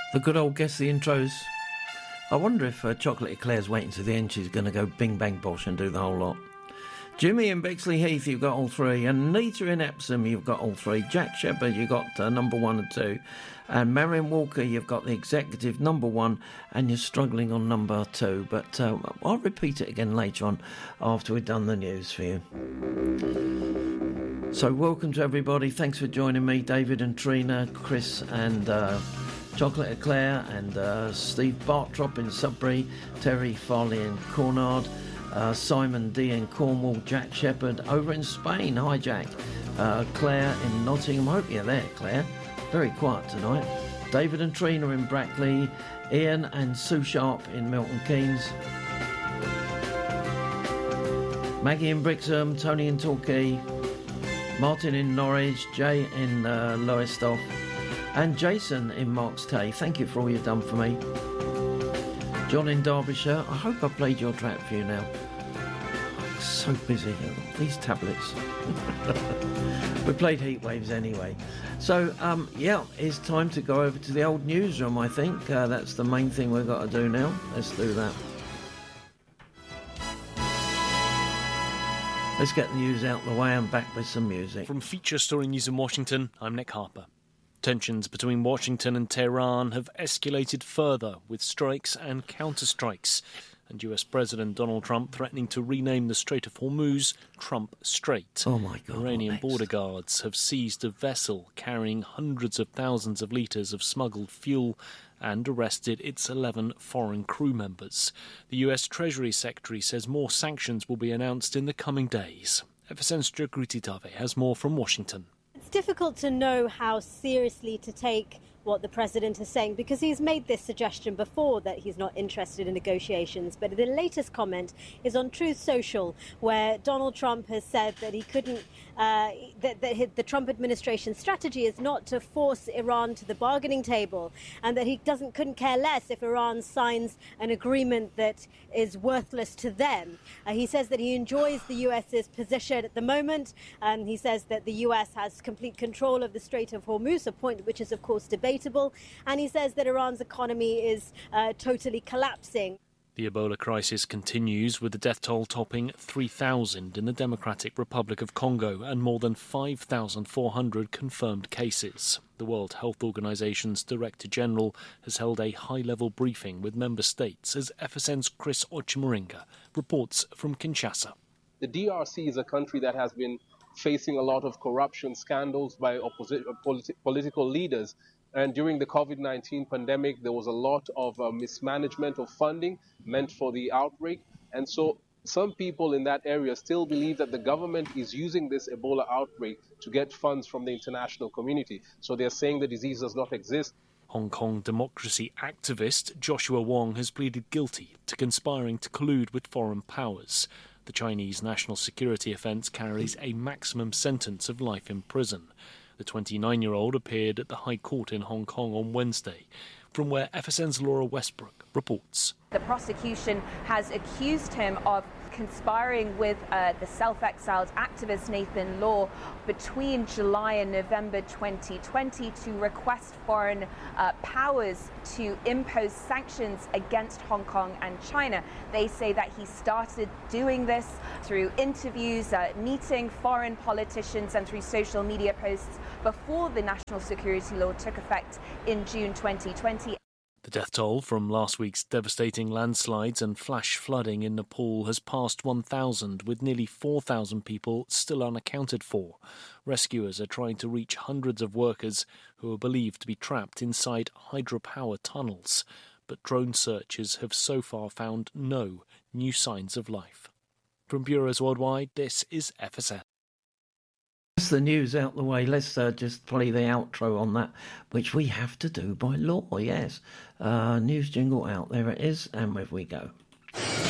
The good old Guess the Intros. I wonder if Chocolate Eclair's waiting to the end. She's going to go bing bang bosh and do the whole lot. Jimmy in Bexley Heath, you've got all three. Anita in Epsom, you've got all three. Jack Shepherd, you've got number 1 and 2. And Marion Walker, you've got the executive number 1, and you're struggling on number 2. But I'll repeat it again later on after we've done the news for you. So welcome to everybody. Thanks for joining me, David and Trina, Chris and Chocolate Eclair, and Steve Bartrop in Sudbury, Terry Farley in Cornard, Simon D in Cornwall, Jack Shepherd over in Spain. Hi, Jack. Claire in Nottingham. Hope you're there, Claire. Very quiet tonight. David and Trina in Brackley, Ian and Sue Sharp in Milton Keynes, Maggie in Brixham, Tony in Torquay, Martin in Norwich, Jay in Lowestoft, and Jason in Marks Tay. Thank you for all you've done for me. John in Derbyshire. I hope I played your track for you now. I'm so busy. These tablets. We played Heat Waves anyway. So, yeah, it's time to go over to the old newsroom, I think. That's the main thing we've got to do now. Let's do that. Let's get the news out the way and back with some music. From Feature Story News in Washington, I'm Nick Harper. Tensions between Washington and Tehran have escalated further with strikes and counterstrikes, and US President Donald Trump threatening to rename the Strait of Hormuz Trump Strait. Oh my God. Iranian border guards have seized a vessel carrying hundreds of thousands of litres of smuggled fuel and arrested its 11 foreign crew members. The US Treasury Secretary says more sanctions will be announced in the coming days. FSN's Jagriti Dave has more from Washington. It's difficult to know how seriously to take what the president is saying, because he's made this suggestion before that he's not interested in negotiations. But the latest comment is on Truth Social, where Donald Trump has said that he couldn't, the Trump administration's strategy is not to force Iran to the bargaining table, and that he couldn't care less if Iran signs an agreement that is worthless to them. He says that he enjoys the US's position at the moment, and he says that the US has complete control of the Strait of Hormuz, a point which is of course debatable, and he says that Iran's economy is totally collapsing. The Ebola crisis continues, with the death toll topping 3,000 in the Democratic Republic of Congo and more than 5,400 confirmed cases. The World Health Organization's Director General has held a high-level briefing with member states, as FSN's Chris Ochimuringa reports from Kinshasa. The DRC is a country that has been facing a lot of corruption scandals by political leaders. And during the COVID-19 pandemic, there was a lot of mismanagement of funding meant for the outbreak. And so some people in that area still believe that the government is using this Ebola outbreak to get funds from the international community. So they're saying the disease does not exist. Hong Kong democracy activist Joshua Wong has pleaded guilty to conspiring to collude with foreign powers. The Chinese national security offence carries a maximum sentence of life in prison. The 29-year-old appeared at the High Court in Hong Kong on Wednesday, from where FSN's Laura Westbrook reports. The prosecution has accused him of conspiring with the self-exiled activist Nathan Law between July and November 2020 to request foreign powers to impose sanctions against Hong Kong and China. They say that he started doing this through interviews, meeting foreign politicians, and through social media posts before the national security law took effect in June 2020. The death toll from last week's devastating landslides and flash flooding in Nepal has passed 1,000, with nearly 4,000 people still unaccounted for. Rescuers are trying to reach hundreds of workers who are believed to be trapped inside hydropower tunnels, but drone searches have so far found no new signs of life. From bureaus worldwide, this is FSN. That's the news out the way. Let's just play the outro on that, which we have to do by law, yes. News jingle out. There it is, and where we go.